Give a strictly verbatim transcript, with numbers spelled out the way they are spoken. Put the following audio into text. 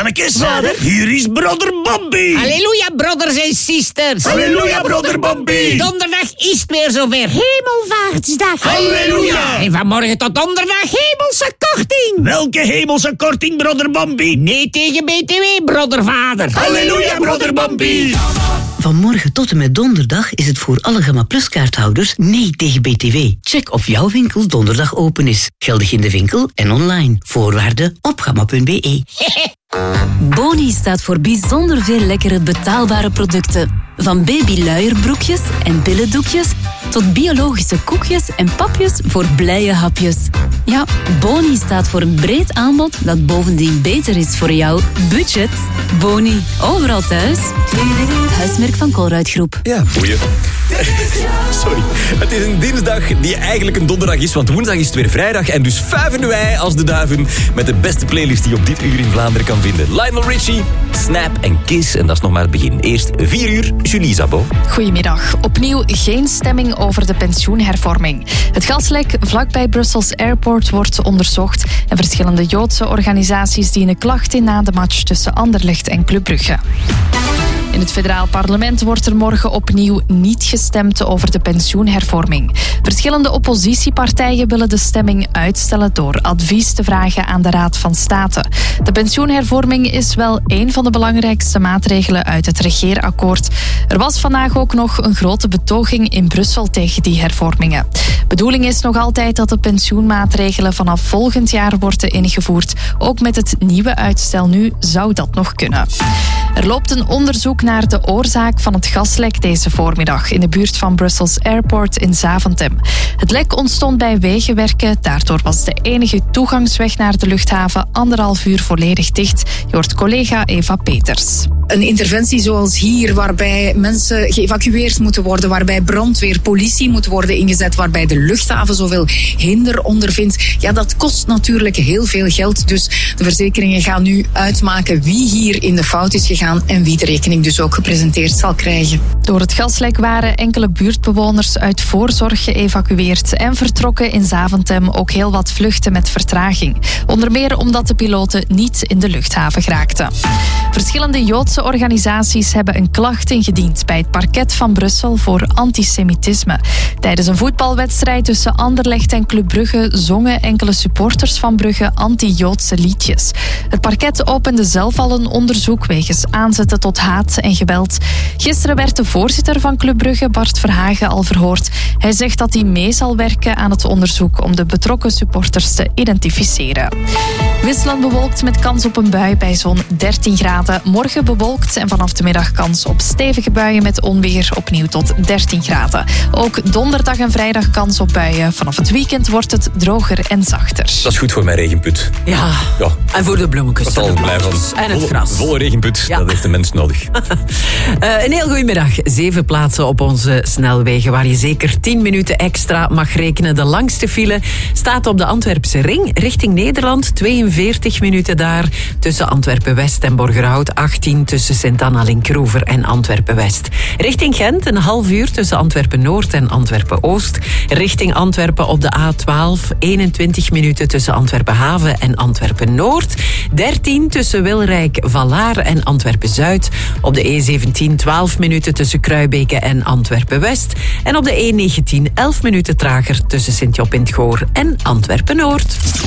Mannekes, vader, hier is broder Bambi. Halleluja, brothers en sisters. Halleluja, broder Bambi. Donderdag is het weer zover. Hemelvaartsdag. Halleluja. En vanmorgen tot donderdag hemelse korting. Welke hemelse korting, broder Bambi? Nee tegen B T W, brodervader. Halleluja, broder Bambi. Van morgen tot en met donderdag is het voor alle Gamma Plus kaarthouders nee tegen B T W. Check of jouw winkel donderdag open is. Geldig in de winkel en online. Voorwaarden op gamma punt b e. Boni staat voor bijzonder veel lekkere betaalbare producten. Van babyluierbroekjes en billendoekjes tot biologische koekjes en papjes voor blije hapjes. Ja, Boni staat voor een breed aanbod dat bovendien beter is voor jouw budget. Boni, overal thuis. Huismerk van Colruyt-groep. Ja, goeie. Sorry. Het is een dinsdag die eigenlijk een donderdag is, want woensdag is het weer vrijdag en dus vuiven wij als de duiven met de beste playlist die je op dit uur in Vlaanderen kan vinden. Lionel Richie, Snap en Kiss en dat is nog maar het begin. Eerst vier uur, Julie Zabo. Goedemiddag. Opnieuw geen stemming over de pensioenhervorming. Het gaslek vlakbij Brussels Airport wordt onderzocht en verschillende Joodse organisaties dienen klacht in na de match tussen Anderlecht en Club Brugge. In het federaal parlement wordt er morgen opnieuw niet gestemd over de pensioenhervorming. Verschillende oppositiepartijen willen de stemming uitstellen door advies te vragen aan de Raad van State. De pensioenhervorming is wel een van de belangrijkste maatregelen uit het regeerakkoord. Er was vandaag ook nog een grote betoging in Brussel tegen die hervormingen. Bedoeling is nog altijd dat de pensioenmaatregelen vanaf volgend jaar worden ingevoerd. Ook met het nieuwe uitstel nu zou dat nog kunnen. Er loopt een onderzoek naar de oorzaak van het gaslek deze voormiddag in de buurt van Brussels Airport in Zaventem. Het lek ontstond bij wegenwerken. Daardoor was de enige toegangsweg naar de luchthaven anderhalf uur volledig dicht. Je hoort collega Eva Peters. Een interventie zoals hier, waarbij mensen geëvacueerd moeten worden, waarbij brandweer, politie moet worden ingezet, waarbij de luchthaven zoveel hinder ondervindt, ja, dat kost natuurlijk heel veel geld. Dus de verzekeringen gaan nu uitmaken wie hier in de fout is gegaan en wie de rekening dus ook gepresenteerd zal krijgen. Door het gaslek waren enkele buurtbewoners uit voorzorg geëvacueerd en vertrokken in Zaventem ook heel wat vluchten met vertraging. Onder meer omdat de piloten niet in de luchthaven geraakten. Verschillende Joodse organisaties hebben een klacht ingediend bij het parket van Brussel voor antisemitisme. Tijdens een voetbalwedstrijd tussen Anderlecht en Club Brugge zongen enkele supporters van Brugge anti-Joodse liedjes. Het parket opende zelf al een onderzoek wegens aanzetten tot haat en geweld. Gisteren werd de voorzitter van Club Brugge, Bart Verhagen, al verhoord. Hij zegt dat hij mee zal werken aan het onderzoek om de betrokken supporters te identificeren. Wisselend bewolkt met kans op een bui bij zo'n dertien graden. Morgen bewolkt en vanaf de middag kans op stevige buien met onweer, opnieuw tot dertien graden. Ook donderdag en vrijdag kans op buien. Vanaf het weekend wordt het droger en zachter. Dat is goed voor mijn regenput. Ja, ja. En voor de bloemetjes. Dat zal blij van. En het volle, gras. Volle regenput, ja. Dat heeft de mens nodig. uh, een heel goede middag. Zeven plaatsen op onze snelwegen waar je zeker tien minuten extra mag rekenen. De langste file staat op de Antwerpse Ring richting Nederland. tweeënveertig minuten daar tussen Antwerpen-West en Borgerhout. achttien tussen Sint-Anna-Linkroever en Antwerpen-West. Richting Gent een half uur tussen Antwerpen-Noord en Antwerpen-Oost. Richting Antwerpen op de A twaalf. eenentwintig minuten tussen Antwerpen-Haven en Antwerpen-Noord. dertien tussen Wilrijk-Vallaar en Antwerpen-Zuid. Op de E zeventien twaalf minuten tussen Kruibeke en Antwerpen-West. En op de E negentien elf minuten trager tussen Sint-Job-in-het-Goor en Antwerpen-Noord.